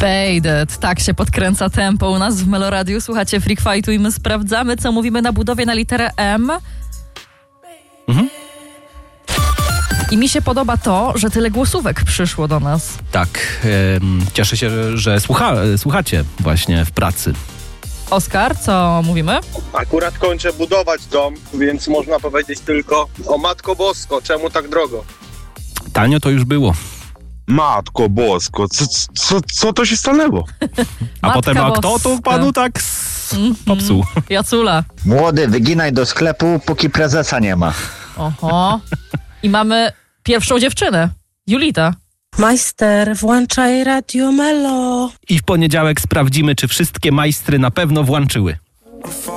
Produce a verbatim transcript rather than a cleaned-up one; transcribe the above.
Faded. Tak się podkręca tempo u nas w Meloradiu. Słuchacie Freak Fightu i my sprawdzamy, co mówimy na budowie na literę M. Mhm. I mi się podoba to, że tyle głosówek przyszło do nas. Tak. Yy, cieszę się, że, że słucha, słuchacie właśnie w pracy. Oskar, co mówimy? Akurat kończę budować dom, więc można powiedzieć tylko: o Matko Bosko, czemu tak drogo? Tanio to już było. Matko Bosko, co, co, co to się stanęło? A Matka potem, a kto Boska. tu panu tak s- Mhm. popsuł? Jacula. Młody, wyginaj do sklepu, póki prezesa nie ma. Oho. I mamy pierwszą dziewczynę. Julita. Majster, włączaj Radio Melo. I w poniedziałek sprawdzimy, czy wszystkie majstry na pewno włączyły.